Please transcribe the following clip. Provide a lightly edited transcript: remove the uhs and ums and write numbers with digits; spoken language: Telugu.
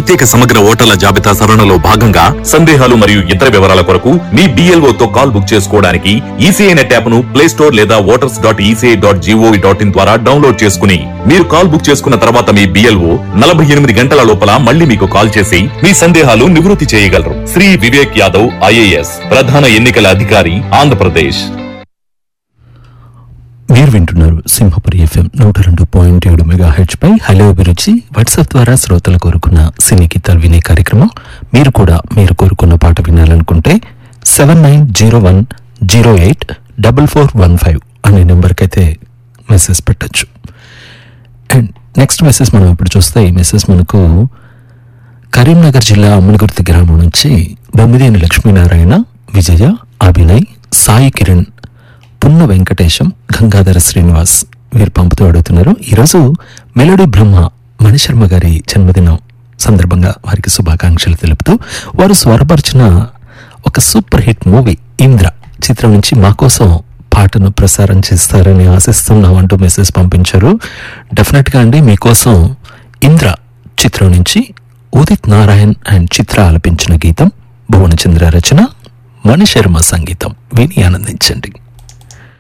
ప్రత్యేక సమగ్ర ఓటర్ల జాబితా సవరణలో భాగంగా సందేహాలు మరియు ఇతర వివరాల కొరకు మీ BLO తో కాల్ బుక్ చేసుకోవడానికి ఈసీఐ నెట్ యాప్ ను ప్లే స్టోర్ లేదా voters.eci.gov.in ద్వారా డౌన్లోడ్ చేసుకుని మీరు కాల్ బుక్ చేసుకున్న తర్వాత మీ BLO 48 గంటల లోపల మళ్ళీ మీకు కాల్ చేసి మీ సందేహాలు నివృత్తి చేయగలరు. శ్రీ వివేక్ యాదవ్ IAS, ప్రధాన ఎన్నికల అధికారి, ఆంధ్రప్రదేశ్. మీరు వింటున్నారు సింహపురి FM 102.7 MHz పై హలో అభిరుచి వాట్సాప్ ద్వారా శ్రోతలు కోరుకున్న సినీ గీతాలు వినే కార్యక్రమం. మీరు కూడా మీరు కోరుకున్న పాట వినాలనుకుంటే 7901084415 అనే నెంబర్కి అయితే మెసేజ్ పెట్టచ్చు. అండ్ నెక్స్ట్ మెసేజ్ మనం ఇప్పుడు చూస్తే ఈ మెసేజ్ మనకు కరీంనగర్ జిల్లా అమ్మనగుర్తి గ్రామం నుంచి బొమ్మిదేని లక్ష్మీనారాయణ, విజయ, అభినయ్, సాయి కిరణ్, పున్న వెంకటేశం, గంగాధర శ్రీనివాస్ వీరు పంపుతూ అడుగుతున్నారు. ఈరోజు మెలోడీ బ్రహ్మ మణిశర్మ గారి జన్మదినం సందర్భంగా వారికి శుభాకాంక్షలు తెలుపుతూ వారు స్వరపరిచిన ఒక సూపర్ హిట్ మూవీ ఇంద్ర చిత్రం నుంచి మా కోసం పాటను ప్రసారం చేస్తారని ఆశిస్తున్నామంటూ మెసేజ్ పంపించారు. డెఫినెట్గా అండి, మీకోసం ఇంద్ర చిత్రం నుంచి ఉదిత్ నారాయణ్ అండ్ చిత్ర ఆలపించిన గీతం, భువనచంద్ర రచన, మణిశర్మ సంగీతం విని ఆనందించండి.